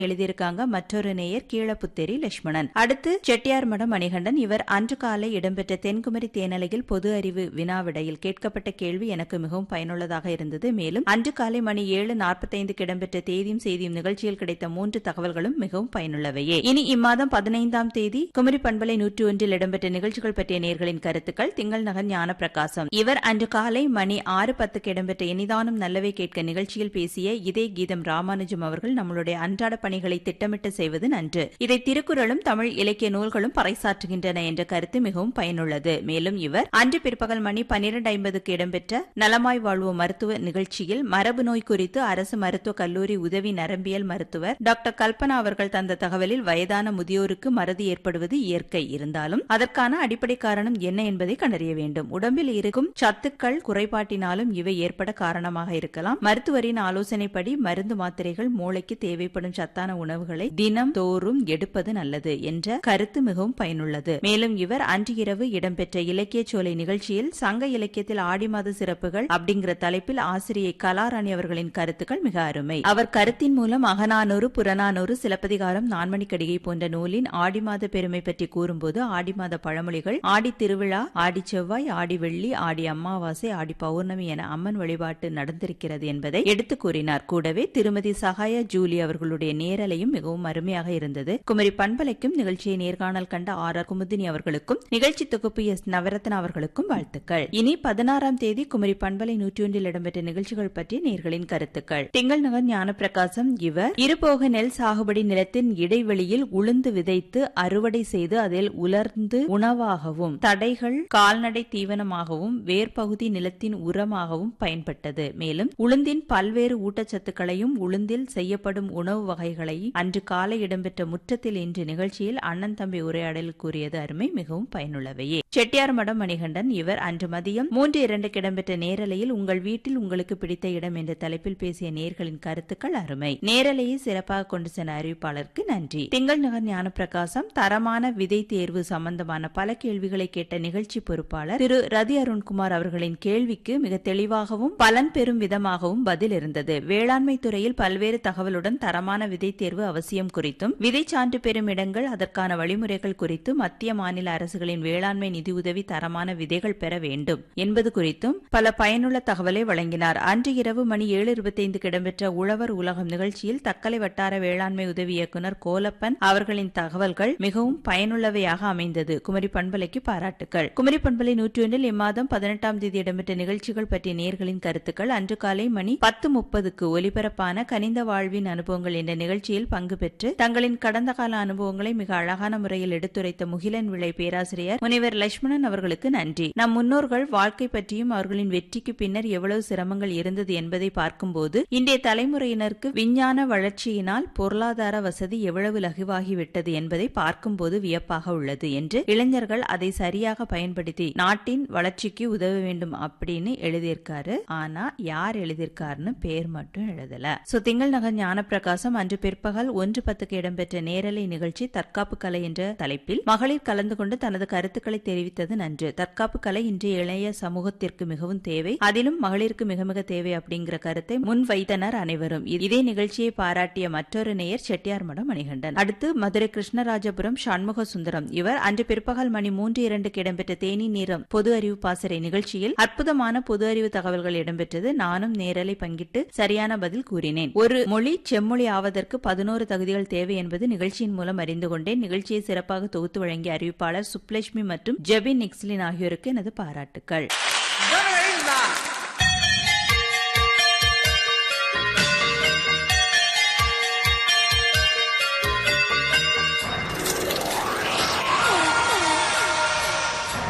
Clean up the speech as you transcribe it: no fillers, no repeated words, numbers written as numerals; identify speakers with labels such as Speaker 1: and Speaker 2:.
Speaker 1: எழுதியிருக்காங்க மற்றொரு நேயர் கீழப்புத்தேரி லட்சுமணன். அடுத்து செட்டியார் மடம் மணிகண்டன். இவர் அன்று காலை இடம்பெற்ற தென்குமரி தேனலையில் பொது அறிவு வினாவிடையில் கேட்கப்பட்ட கேள்வி எனக்கு மிகவும் பயனுள்ளதாக இருந்தது. மேலும் அன்று காலை மணி 7:45 இடம்பெற்ற தேதியும் செய்தியும் நிகழ்ச்சியில் கிடைத்த 3 தகவல்களும் மிகவும் பயனுள்ளவையே. இனி இம்மாதம் 15ஆம் தேதி குமரி பண்பலை 101 இடம்பெற்ற நிகழ்ச்சிகள் பற்றிய நேயர்களின் கருத்துக்கள். திங்கள் நகர் ஞானப்பிரகாசம். இவர் அன்று காலை மணி 6:10 இடம்பெற்ற இனிதானும் நல்லவை கேட்க நிகழ்ச்சியில் பேசிய இதே கீதம் ராமானுஜம் அவர்கள் நம்மளுடைய அன்றாட பணிகளை திட்டமிட்டு செய்வது நன்று. இதை திருக்குறளும் தமிழ் இலக்கிய நூல்களும் பறைசாற்றுகின்றன என்ற கருத்து மிகவும் பயனுள்ளது. மேலும் இவர் அன்று பிற்பகல் மணி 12:50 இடம்பெற்ற நலமாய் வாழ்வு மருத்துவ நிகழ்ச்சியில் மரபு நோய் குறித்து அரசு மருத்துவக் கல்லூரி உதவி நரம்பியல் மருத்துவர் டாக்டர் கல்பனா அவர்கள் தந்த தகவலில் வயதான முதியோருக்கு மறதி ஏற்படுவது இயற்கை இருந்தாலும் அதற்கான அடிப்படை காரணம் என்ன என்பதை கண்டறிய வேண்டும். உடம்பில் இருக்கும் சத்துக்கள் குறைபாட்டினாலும் இவை ஏற்பட காரணமாக இருக்கலாம். மருத்துவரின் ஆலோசனைப்படி மருந்து மாத்திரைகள் மூளைக்கு தேவைப்படும் சத்தான உணவுகளை தினம் தோறும் எடுப்பது நல்லது என்ற கருத்து மிகவும் பயனுள்ளது. மேலும் இவர் அன்று இரவு இடம்பெற்ற இலக்கிய சோலை நிகழ்ச்சியில் சங்க இலக்கியத்தில் ஆடி மாத சிறப்புகள் அப்படிங்கிற தலைப்பில் ஆசிரியை கலாராணி அவர்களின் கருத்துக்கள் மிக அருமை. அவர் கருத்தின் மூலம் அகநானூறு, புறநானூறு, சிலப்பதிகாரம், நான்மணிக்கடிகை போன்ற நூலின் ஆடி மாத பெருமை பற்றி கூறும்போது ஆடி மாத பழமொழிகள், ஆடி திருவிழா, ஆடி செவ்வாய், ஆடி வெள்ளி, ஆடி அமாவாசை, ஆடி பௌர்ணமி என அம்மன் வழிபாட்டு நடந்திருக்கிறது என்பதை எடுத்து கூறினார். கூடவே திருமதி சகாய ஜூலி அவர்களுடைய நேரலையும் மிகவும் அருமையாக இருந்தது. குமரி பண்பலைக்கும் நிகழ்ச்சியை நேர்காணல் கண்ட ஆர் குமுதினி அவர்களுக்கும் நிகழ்ச்சி தொகுப்பு எஸ் நவரத்ன அவர்களுக்கும் வாழ்த்துக்கள். இனி 16ஆம் தேதி குமரி பண்பலை 101 இடம்பெற்ற நிகழ்ச்சிகள் பற்றி நேர்களின் கருத்துக்கள். திங்கள் நகர் ஞானப்பிரகாசம். இவர் இருபோக நெல் சாகுபடி நிலத்தின் இடைவெளியில் உளுந்து விதைத்து அறுவடை செய்து அதில் உலர்ந்து உணவாகவும் தடைகள் கால்நடை தீவனமாகவும் வேர்பகுதி நிலத்தின் உரமாகவும் பயன்பட்டது. மேலும் உளுந்தின் பல்வேறு ஊட்டச்சத்துக்களையும் உளுந்தில் செய்யப்படும் உணவு வகைகளை அன்று காலை இடம்பெற்ற முற்றத்தில் இன்று நிகழ்ச்சியில் அண்ணன் தம்பி உரையாடலில் கூறியது அருமை, மிகவும் பயனுள்ளவையே. செட்டியார் மடம் மணிகண்டன். இவர் அன்று மதியம் 3:02 இடம்பெற்ற நேரலையில் உங்கள் வீட்டில் உங்களுக்கு பிடித்த இடம் என்ற தலைப்பில் பேசிய நேயர்களின் கருத்துக்கள் அருமை. நேரலையை சிறப்பாக கொண்டு சென்ற அறிவிப்பாளருக்கு நன்றி. திங்கள் நகர் ஞானப்பிரகாசம். தரமான விதை தேர்வு சம்பந்தமான பல கேள்விகளை கேட்ட நிகழ்ச்சி பொறுப்பாளர் திரு ரதி அருண்குமார் அவர்களின் கேள்விக்கு மிக தெளிவாகவும் பலன் பெறும் விதமாகவும் பதில் இருந்தது. வேளாண்மை துறையில் பல்வேறு தகவலுடன் தரமான விதை தேர்வு அவசியம் குறித்தும் விதை சான்று பெறும் இடங்கள் அதற்கான வழிமுறைகள் குறித்து மத்திய மாநில அரசுகளின் வேளாண்மை நிதியுதவி தரமான விதைகள் பெற வேண்டும் என்பது குறித்தும் பல பயனுள்ள தகவலை வழங்கினார். அன்று இரவு மணி 7:25 இடம்பெற்ற உழவர் உலகம் நிகழ்ச்சியில் தக்கலை வட்டார வேளாண்மை உதவி இயக்குநர் கோலப்பன் அவர்களின் தகவல்கள் மிகவும் பயனுள்ளவையாக அமைந்தது. குமரி பண்பலைக்கு பாராட்டுகள். குமரி பண்பலை 101 இம்மாதம் 18ஆம் தேதி இடம்பெற்ற நிகழ்ச்சிகள் பற்றிய நேயர்களின் கருத்துக்கள். அன்று காலை மணி 10:30 ஒலிபரப்பான கனிந்த வாழ்வின் அனுபவங்கள் என்ற நிகழ்ச்சியில் பங்கு பெற்று தங்களின் கடந்த கால அனுபவங்களை மிக அழகான முறையில் எடுத்துரைத்த முகிலன் விளை பேராசிரியர் முனைவர் லட்சுமணன் அவர்களுக்கு நன்றி. நம் முன்னோர்கள் வாழ்க்கை பற்றியும் அவர்களின் வெற்றிக்கு பின்னர் எவ்வளவு சிரமங்கள் இருந்தது என்பதை பார்க்கும்போது இன்றைய தலைமுறையினருக்கு விஞ்ஞான வளர்ச்சியினால் பொருளாதார வசதி எவ்வளவு லகுவாகிவிட்டது என்பதை பார்க்கும்போது வியப்பாக உள்ளது என்று இளைஞர்கள் அதை சரியாக பயன்படுத்தி நாட்டின் வளர்ச்சிக்கு உதவ வேண்டும் அப்படின்னு எழுதியிருக்காரு. ஆனா யார் எழுதியிருக்காருன்னு பேர் மட்டும் எழுதல. திங்கள் நகர் ஞானப்பிரகாசம். அன்று பிற்பகல் 1:10 இடம்பெற்ற நேரலை நிகழ்ச்சி தற்காப்பு கலை என்ற தலைப்பில் மகளிர் கலந்து கொண்டு தனது கருத்துக்களை தெரிவித்தது நன்று. தற்காப்பு கலை இன்றைய இளைய சமூகத்திற்கு மிகவும் தேவை, அதிலும் மகளிருக்கு மிக மிக தேவை அப்படிங்கிற கருத்தை முன்வைத்தனர் அனைவரும். இதே நிகழ்ச்சியை பாராட்டிய மற்றொரு நேயர் செட்டியார் மடம் மணிகண்டன். அடுத்து மதுரை கிருஷ்ணராஜபுரம் சண்முக சுந்தரம். இவர் அன்று பிற்பகல் மணி 3:02 இடம்பெற்ற தேனி நேரம் பொது அறிவு பாசறை நிகழ்ச்சியில் அற்புதமான பொது அறிவு தகவல்கள் இடம்பெற்றது. நானும் நேரலை பங்கிட்டு சரியான பதில் கூறினேன். ஒரு மொழி செம்மொழி ஆவதற்கு 11 தகுதிகள் தேவை என்பது நிகழ்ச்சியின் மூலம் அறிந்து கொண்டேன். நிகழ்ச்சியை சிறப்பாக தொகுத்து வழங்கிய அறிவிப்பாளர் சுப்லட்சுமி மற்றும் ஜெபின் நிக்ஸ்லின் ஆகியோருக்கு எனது பாராட்டுக்கள்.